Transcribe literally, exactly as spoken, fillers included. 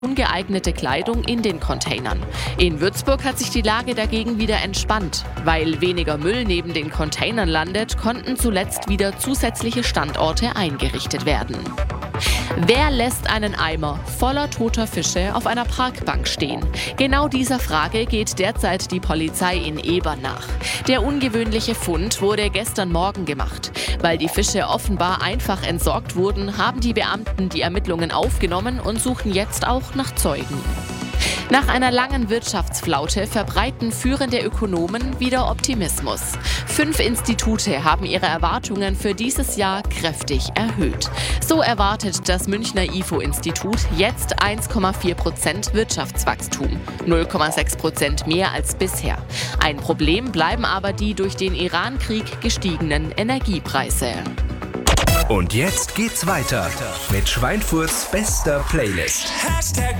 ungeeignete Kleidung in den Containern. In Würzburg hat sich die Lage dagegen wieder entspannt. Weil weniger Müll neben den Containern landet, konnten zuletzt wieder zusätzliche Standorte eingerichtet werden. Wer lässt einen Eimer voller toter Fische auf einer Parkbank stehen? Genau dieser Frage geht derzeit die Polizei in Ebern nach. Der ungewöhnliche Fund wurde gestern Morgen gemacht. Weil die Fische offenbar einfach entsorgt wurden, haben die Beamten die Ermittlungen aufgenommen und suchen jetzt auch nach Zeugen. Nach einer langen Wirtschaftsflaute verbreiten führende Ökonomen wieder Optimismus. Fünf Institute haben ihre Erwartungen für dieses Jahr kräftig erhöht. So erwartet das Münchner I F O-Institut jetzt eins Komma vier Prozent Wirtschaftswachstum, null Komma sechs Prozent mehr als bisher. Ein Problem bleiben aber die durch den Iran-Krieg gestiegenen Energiepreise. Und jetzt geht's weiter mit Schweinfurts bester Playlist. Hashtag